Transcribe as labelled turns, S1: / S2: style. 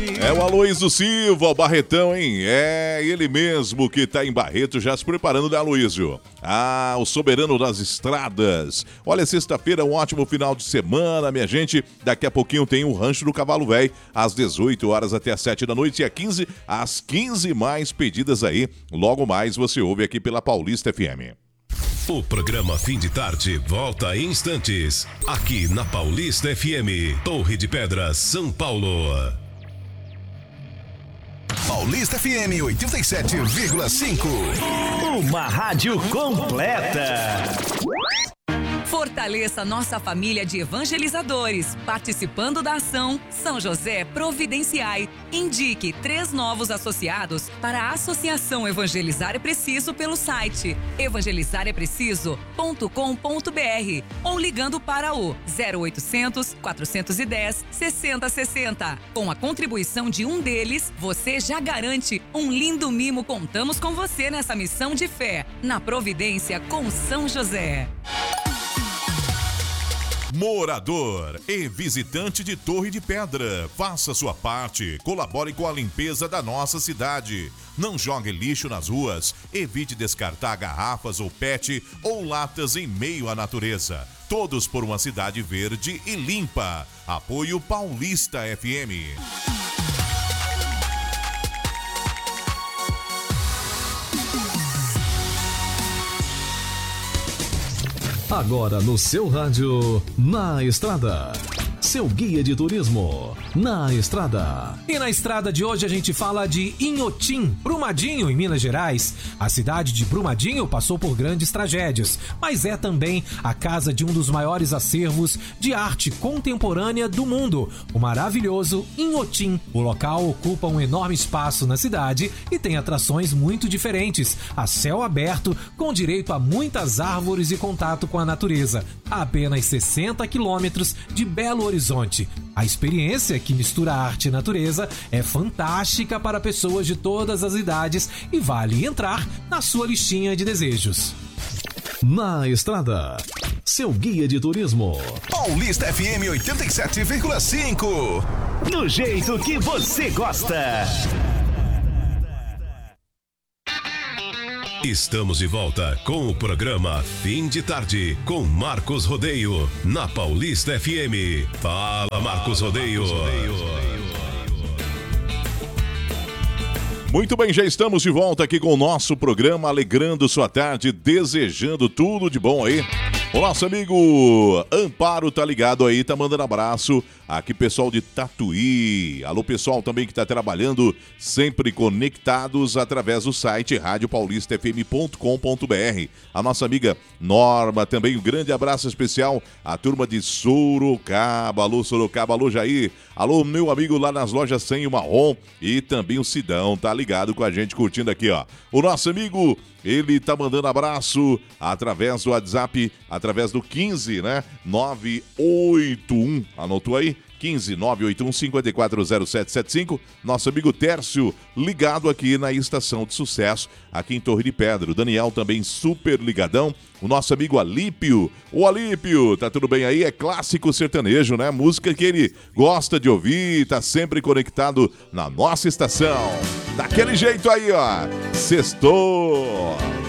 S1: É o Aloysio Silva, o Barretão, hein? É ele mesmo que tá em Barreto, já se preparando, né, Aloysio? Ah, o soberano das estradas. Olha, sexta-feira, um ótimo final de semana, minha gente. Daqui a pouquinho tem o Rancho do Cavalo Velho, às 18 horas até às 7 da noite e às 15 mais pedidas aí. Logo mais você ouve aqui pela Paulista FM.
S2: O programa Fim de Tarde volta em instantes, aqui na Paulista FM, Torre de Pedras, São Paulo.
S3: Paulista FM 87,5.
S4: Uma rádio completa.
S5: Fortaleça nossa família de evangelizadores, participando da ação São José Providenciai. Indique 3 novos associados para a Associação Evangelizar é Preciso pelo site evangelizarepreciso.com.br ou ligando para o 0800 410 6060. Com a contribuição de um deles, você já garante um lindo mimo. Contamos com você nessa missão de fé, na Providência com São José.
S1: Morador e visitante de Torre de Pedra, faça sua parte, colabore com a limpeza da nossa cidade. Não jogue lixo nas ruas, evite descartar garrafas ou PET ou latas em meio à natureza. Todos por uma cidade verde e limpa. Apoio Paulista FM.
S6: Agora no seu rádio, Na Estrada. Seu guia de turismo, Na Estrada.
S7: E na estrada de hoje a gente fala de Inhotim, Brumadinho, em Minas Gerais. A cidade de Brumadinho passou por grandes tragédias, mas é também a casa de um dos maiores acervos de arte contemporânea do mundo, o maravilhoso Inhotim. O local ocupa um enorme espaço na cidade e tem atrações muito diferentes, a céu aberto, com direito a muitas árvores e contato com a natureza, a apenas 60 quilômetros de Belo Horizonte. A experiência, que mistura arte e natureza, é fantástica para pessoas de todas as idades e vale entrar na sua listinha de desejos.
S6: Na Estrada, seu guia de turismo.
S3: Paulista FM 87,5.
S4: Do jeito que você gosta.
S2: Estamos de volta com o programa Fim de Tarde, com Marcos Rodeio, na Paulista FM. Fala, Marcos Rodeio.
S1: Muito bem, já estamos de volta aqui com o nosso programa, alegrando sua tarde, desejando tudo de bom aí. O nosso amigo Amparo tá ligado aí, tá mandando abraço aqui, pessoal de Tatuí. Alô, pessoal também que tá trabalhando, sempre conectados através do site radiopaulistafm.com.br. A nossa amiga Norma também, um grande abraço especial à turma de Sorocaba. Alô, Sorocaba, alô, Jair. Alô, meu amigo lá nas lojas Sem o Marrom e também o Sidão, tá ligado com a gente, curtindo aqui, ó. O nosso amigo, ele tá mandando abraço através do WhatsApp, através do 15, né? 981, anotou aí? 15 981 540775. Nosso amigo Tércio, ligado aqui na Estação de Sucesso, aqui em Torre de Pedra. O Daniel também super ligadão. O nosso amigo Alípio. O Alípio, tá tudo bem aí? É clássico sertanejo, né? Música que ele gosta de ouvir, tá sempre conectado na nossa estação. Daquele jeito aí, ó. Sextou!